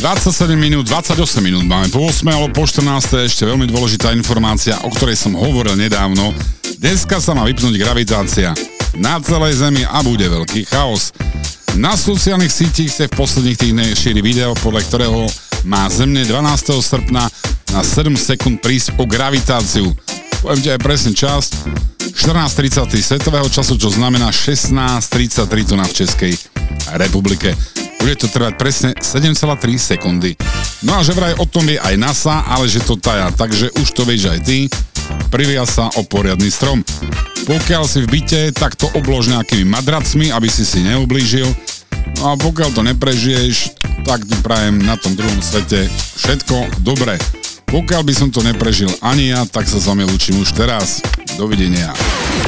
27 minút, 28 minút máme po 8, ale po 14. ešte veľmi dôležitá informácia, o ktorej som hovoril nedávno. Dneska sa má vypnúť gravitácia na celej Zemi a bude veľký chaos. Na sociálnych sítích sa v posledných týždňoch šíri video, podľa ktorého má Zemne 12. srpna na 7 sekúnd prísť o gravitáciu. Poviem ti aj presný čas, 14.30 svetového času, čo znamená 16.33 tu na v Českej republike. Bude to trvať presne 7,3 sekundy. No a že vraj o tom je aj NASA, ale že to tajá, takže už to vieš aj ty. Privia sa o poriadny strom. Pokiaľ si v byte, tak to oblož nejakými madracmi, aby si neublížil. No a pokiaľ to neprežiješ, tak ti prajem na tom druhom svete všetko dobré. Pokiaľ by som to neprežil ani ja, tak sa s vami lúčim už teraz. Dovidenia.